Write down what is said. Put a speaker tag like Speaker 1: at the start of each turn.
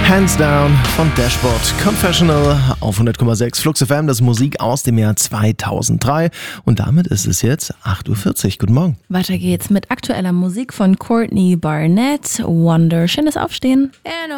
Speaker 1: Hands Down von Dashboard Confessional auf 100,6 Flux FM, das ist Musik aus dem Jahr 2003 und damit ist es jetzt 8:40 Uhr. Guten Morgen.
Speaker 2: Weiter geht's mit aktueller Musik von Courtney Barnett. Wonder. Schönes Aufstehen.